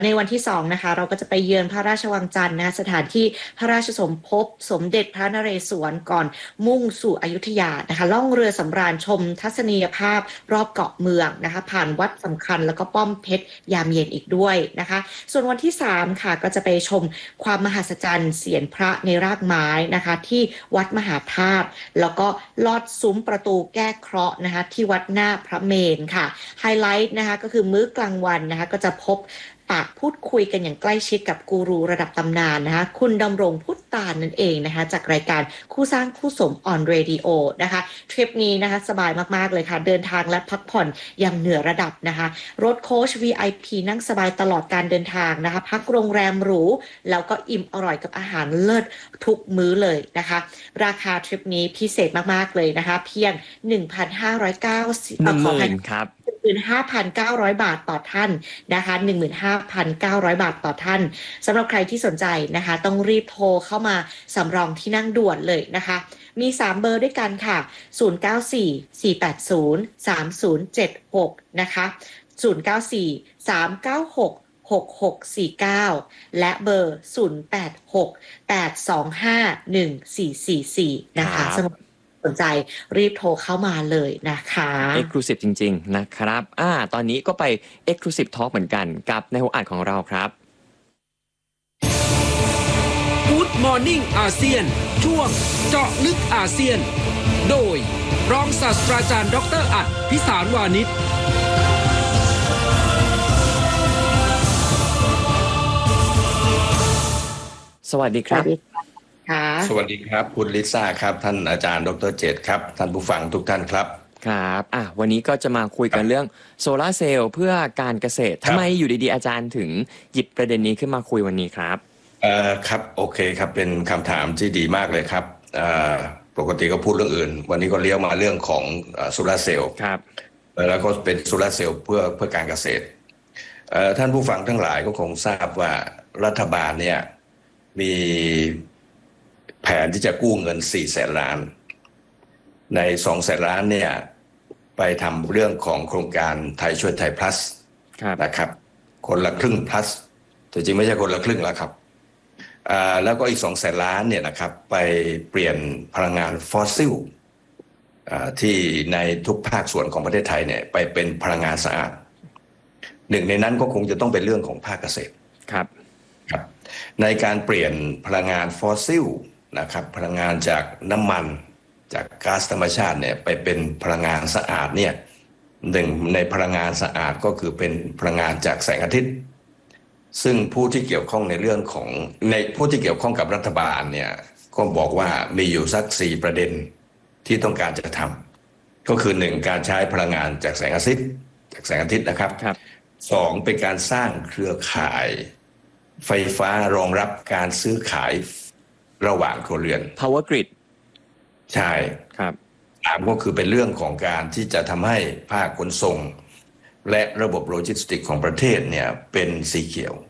ในวันที่2นะคะเราก็จะไปเยือนพระราชวังจันทร์นะสถานที่พระราชสมภพสมเด็จพระนเรศวรก่อนมุ่งสู่อยุธยานะคะล่องเรือสำราญชมทัศนียภาพรอบเกาะเมืองนะคะผ่านวัดสำคัญแล้วก็ป้อมเพชรยามเย็นอีกด้วยนะคะส่วนวันที่3ค่ะก็จะไปชมความมหัศจรรย์เสียนพระในรากไม้นะคะที่วัดมหาธาตุแล้วก็ลอดซุ้มประตูแก้เคราะห์นะคะที่วัดหน้าพระเมรุค่ะไฮไลท์นะคะก็คือมื้อกลางวันนะคะก็จะพบปากพูดคุยกันอย่างใกล้ชิดกับกูรูระดับตำนานนะคะคุณดำรงพุทธานนั่นเองนะคะจากรายการคู่สร้างคู่สมออนเรดิโอนะคะทริปนี้นะคะสบายมากๆเลยค่ะเดินทางและพักผ่อนอย่างเหนือระดับนะคะรถโค้ช VIP นั่งสบายตลอดการเดินทางนะคะพักโรงแรมหรูแล้วก็อิ่มอร่อยกับอาหารเลิศทุกมื้อเลยนะคะราคาทริปนี้พิเศษมากๆเลยนะคะเพียง 1,590 ขออภัยครับ 15,900 บาทต่อท่านนะคะ 15,900 บาทต่อท่านสำหรับใครที่สนใจนะคะต้องรีบโทรเข้ามาสำรองที่นั่งด่วนเลยนะคะมี3เบอร์ด้วยกันค่ะ0944803076นะคะ0943966649และเบอร์0868251444นะคะสำหรับสนใจรีบโทรเข้ามาเลยนะคะ Exclusive จริงๆนะครับตอนนี้ก็ไป Exclusive Talk เหมือนกันกับในหัวอ่านของเราครับ Good Morning อาเซียนช่วงเจาะลึกอาเซียนโดยรองศาสตราจารย์ดร.อัฏฐพิสารวานิชสวัสดีครับสวัสดีครับคุณลิซ่าครับท่านอาจารย์ดร.เจตครับท่านผู้ฟังทุกท่านครับครับวันนี้ก็จะมาคุยกันเรื่องโซลาร์เซลล์เพื่อการเกษตรทำไมอยู่ดีๆอาจารย์ถึงหยิบประเด็นนี้ขึ้นมาคุยวันนี้ครับครับโอเคครับเป็นคำถามที่ดีมากเลยครับปกติก็พูดเรื่องอื่นวันนี้ก็เลี้ยวมาเรื่องของโซลาร์เซลล์ครับแล้วก็เป็นโซลาร์เซลล์เพื่อการเกษตรท่านผู้ฟังทั้งหลายก็คงทราบว่ารัฐบาลเนี่ยมีแผนที่จะกู้เงิน400,000 ล้านใน200,000 ล้านเนี่ยไปทำเรื่องของโครงการไทยช่วยไทย plus นะครับคนละครึ่ง plus แต่จริงไม่ใช่คนละครึ่งแล้วครับแล้วก็อีก200,000 ล้านเนี่ยนะครับไปเปลี่ยนพลังงานฟอสซิลที่ในทุกภาคส่วนของประเทศไทยเนี่ยไปเป็นพลังงานสะอาดหนึ่งในนั้นก็คงจะต้องเป็นเรื่องของภาคเกษตรครับในการเปลี่ยนพลังงานฟอสซิลนะครับพลังงานจากน้ำมันจากก๊าซธรรมชาติเนี่ยไปเป็นพลังงานสะอาดเนี่ยหนึ่งในพลังงานสะอาดก็คือเป็นพลังงานจากแสงอาทิตย์ซึ่งผู้ที่เกี่ยวข้องในเรื่องของในผู้ที่เกี่ยวข้องกับรัฐบาลเนี่ยก็บอกว่ามีอยู่สัก4ประเด็นที่ต้องการจะทำก็คือ1การใช้พลังงานจากแสงอาทิตย์นะครับ2เป็นการสร้างเครือข่ายไฟฟ้ารองรับการซื้อขายระหว่างครัวเรือน Power Grid ใช่ครับ 3ก็คือเป็นเรื่องของการที่จะทำให้ภาคขนส่งและระบบโลจิสติกของประเทศเนี่ยเป็นสีเขียว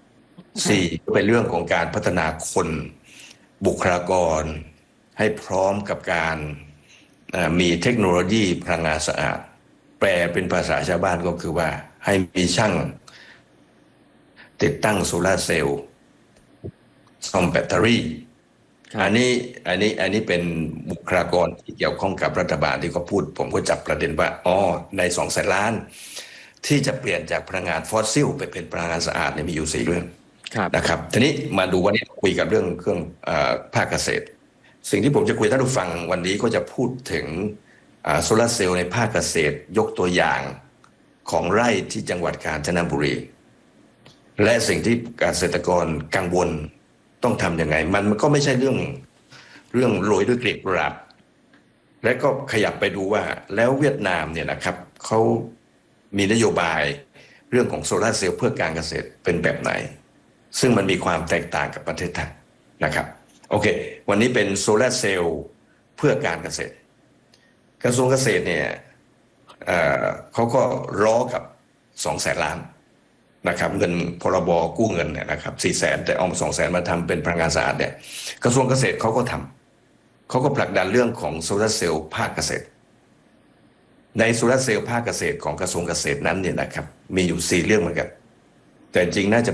4ก็เป็นเรื่องของการพัฒนาคนบุคลากรให้พร้อมกับการมีเทคโนโลยีพลังงานสะอาดแปลเป็นภาษาชาวบ้านก็คือว่าให้มีช่างติดตั้งโซลาร์เซลล์ซ่อมแบตเตอรี่อันนี้เป็นบุคลากรที่เกี่ยวข้องกับรัฐบาลที่เขาพูดผมก็จับประเด็นว่าใน200,000 ล้านที่จะเปลี่ยนจากพลังงานฟอสซิลไปเป็นพลังงานสะอาดเนี่ยมีอยู่4เรื่องนะครับทีนี้มาดูวันนี้คุยกับเรื่องเครื่องภาคเกษตรสิ่งที่ผมจะคุยท่านผู้ฟังวันนี้ก็จะพูดถึงโซลาร์เซลล์ในภาคเกษตรยกตัวอย่างของไร่ที่จังหวัดกาญจนบุรีและสิ่งที่เกษตรกรกังวลต้องทำยังไงมันก็ไม่ใช่เรื่องโรยด้วยกลีบกุหลาบและก็ขยับไปดูว่าแล้วเวียดนามเนี่ยนะครับเขามีนโยบายเรื่องของโซลาร์เซลล์เพื่อการเกษตรเป็นแบบไหนซึ่งมันมีความแตกต่างกับประเทศไทยนะครับโอเควันนี้เป็นโซลาร์เซลล์เพื่อการเกษตรกระทรวงเกษตรเนี่ยเขาก็ล้อกับ200,000 ล้านนะครับเงินพรบกู้เงินเนี่ยนะครับ400,000แต่เอา200,000มาทำเป็นพลังงานสะอาดเนี่ยกระทรวงเกษตรเขาก็ทำเขาก็ผลักดันเรื่องของโซลาร์เซลล์ภาคเกษตรในโซลาร์เซลล์ภาคเกษตรของกระทรวงเกษตรนั้นเนี่ยนะครับมีอยู่4เรื่องเหมือนกันแต่จริงน่าจะ